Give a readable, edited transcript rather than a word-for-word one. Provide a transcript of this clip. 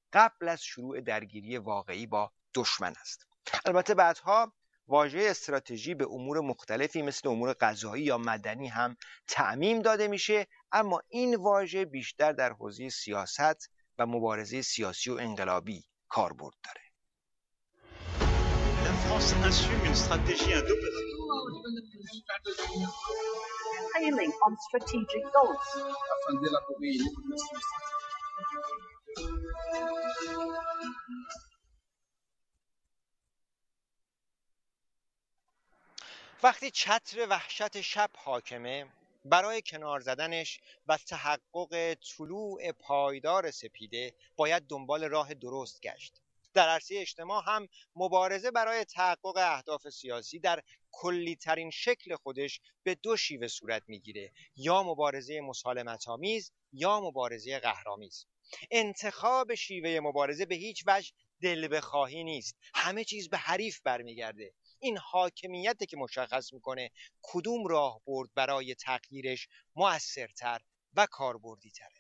قبل از شروع درگیری واقعی با دشمن است. البته بعدها واژه استراتژی به امور مختلفی مثل امور غذایی یا مدنی هم تعمیم داده میشه، اما این واژه بیشتر در حوزه سیاست و مبارزه سیاسی و انقلابی کاربرد داره. La France assume une stratégie failing on strategic goals. وقتی چتر وحشت شب حاکمه، برای کنار زدنش و تحقق طلوع پایدار سپیده باید دنبال راه درست گشت. در عرصه اجتماع هم مبارزه برای تحقق اهداف سیاسی در کلی ترین شکل خودش به دو شیوه صورت میگیره، یا مبارزه مسالمت‌آمیز یا مبارزه قهرآمیز. انتخاب شیوه مبارزه به هیچ وجه دل بخواهی نیست، همه چیز به حریف برمیگرده. این حاکمیته که مشخص میکنه کدوم راه برد برای تغییرش مؤثرتر و کاربردی تره.